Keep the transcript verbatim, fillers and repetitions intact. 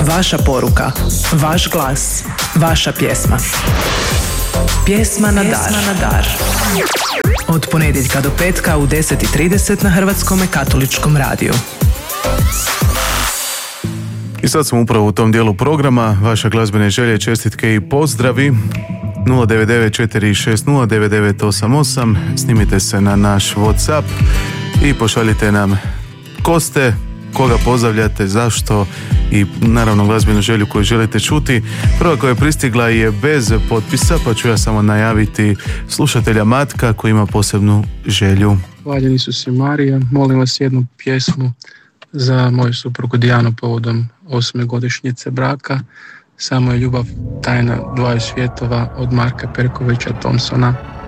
Vaša poruka, vaš glas, vaša pjesma. Pjesma na dar. na dar. Od ponedjeljka do petka u deset i trideset na Hrvatskom katoličkom radiju. I sad smo upravo u tom dijelu programa. Vaše glazbene želje, čestitke i pozdravi. nula devet devet četiri šest nula devet devet osam osam. Snimite se na naš WhatsApp i pošaljite nam ko ste, koga pozdravljate, zašto i naravno glazbenu želju koju želite čuti. Prva koja je pristigla je bez potpisa, pa ću ja samo najaviti slušatelja Matka koji ima posebnu želju. Hvaljeni su si Marija, molim vas jednu pjesmu za moju suprugu Dijanu povodom osme godišnjice braka. Samo je ljubav tajna dvaju svjetova od Marka Perkovića Thompsona.